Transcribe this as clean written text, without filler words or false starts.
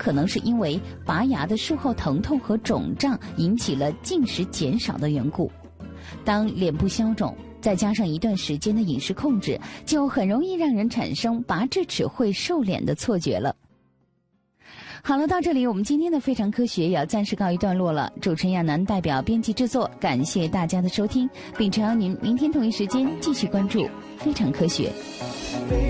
可能是因为拔牙的术后疼痛和肿胀引起了进食减少的缘故。当脸部消肿，再加上一段时间的饮食控制，就很容易让人产生拔智齿会瘦脸的错觉了。好了，到这里我们今天的非常科学也要暂时告一段落了。主持人亚楠代表编辑制作，感谢大家的收听，并诚邀您明天同一时间继续关注非常科学。